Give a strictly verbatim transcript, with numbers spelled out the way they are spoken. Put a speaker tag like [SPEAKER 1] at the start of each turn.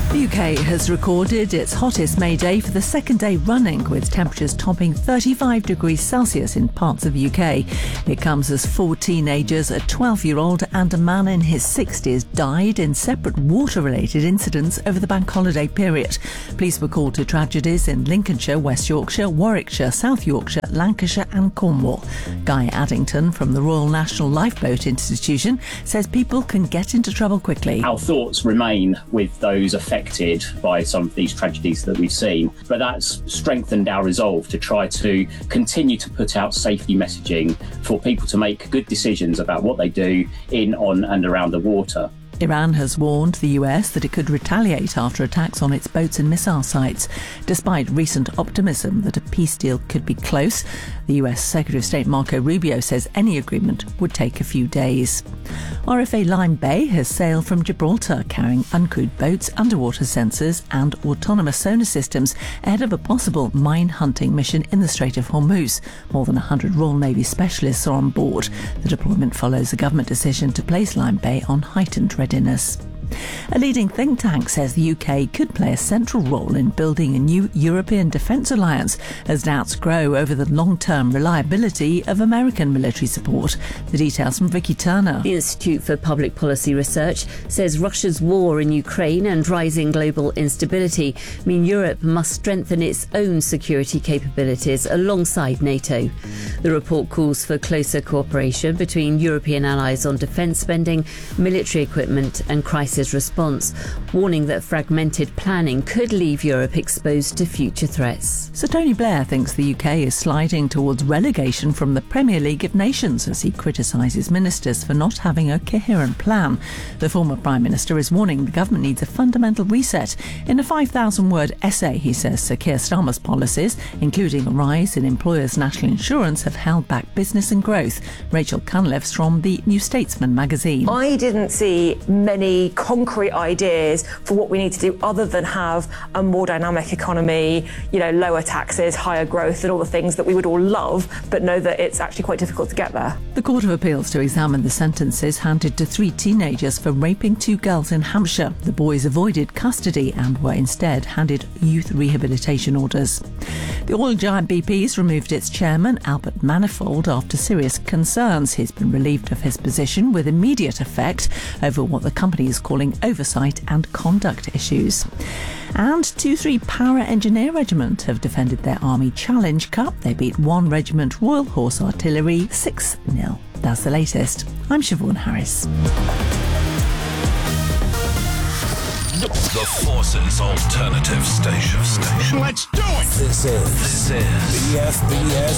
[SPEAKER 1] The U K has recorded its hottest May day for the second day running, with temperatures topping thirty-five degrees Celsius in parts of the U K. It comes as four teenagers, a twelve-year-old and a man in his sixties died in separate water-related incidents over the bank holiday period. Police were called to tragedies in Lincolnshire, West Yorkshire, Warwickshire, South Yorkshire, Lancashire and Cornwall. Guy Addington from the Royal National Lifeboat Institution says people can get into trouble quickly.
[SPEAKER 2] Our thoughts remain with those affected by some of these tragedies that we've seen, but that's strengthened our resolve to try to continue to put out safety messaging for people to make good decisions about what they do in, on and around the water.
[SPEAKER 1] Iran has warned the U S that it could retaliate after attacks on its boats and missile sites. Despite recent optimism that a peace deal could be close, the U S Secretary of State Marco Rubio says any agreement would take a few days. R F A Lyme Bay has sailed from Gibraltar carrying uncrewed boats, underwater sensors and autonomous sonar systems ahead of a possible mine hunting mission in the Strait of Hormuz. More than one hundred Royal Navy specialists are on board. The deployment follows a government decision to place Lyme Bay on heightened readiness. A leading think tank says the U K could play a central role in building a new European defence alliance as doubts grow over the long-term reliability of American military support. The details from Vicky Turner.
[SPEAKER 3] The Institute for Public Policy Research says Russia's war in Ukraine and rising global instability mean Europe must strengthen its own security capabilities alongside NATO. The report calls for closer cooperation between European allies on defence spending, military equipment and crisis response, warning that fragmented planning could leave Europe exposed to future threats.
[SPEAKER 1] Sir Tony Blair thinks the U K is sliding towards relegation from the Premier League of Nations as he criticises ministers for not having a coherent plan. The former Prime Minister is warning the government needs a fundamental reset. In a five thousand word essay, he says Sir Keir Starmer's policies, including a rise in employers' national insurance, have held back business and growth. Rachel Cunliffe's from the New Statesman magazine.
[SPEAKER 4] I didn't see many concrete ideas for what we need to do other than have a more dynamic economy, you know, lower taxes, higher growth and all the things that we would all love, but know that it's actually quite difficult to get there.
[SPEAKER 1] The Court of Appeals to examine the sentences handed to three teenagers for raping two girls in Hampshire. The boys avoided custody and were instead handed youth rehabilitation orders. The oil giant B P's removed its chairman, Albert Manifold, after serious concerns. He's been relieved of his position with immediate effect over what the company is calling oversight and conduct issues. And two three Para Engineer Regiment have defended their Army Challenge Cup. They beat one Regiment Royal Horse Artillery six nil. That's the latest. I'm Siobhan Harris.
[SPEAKER 5] The Forces Alternative Station. Station.
[SPEAKER 6] Let's do it!
[SPEAKER 5] This is, this is B F B S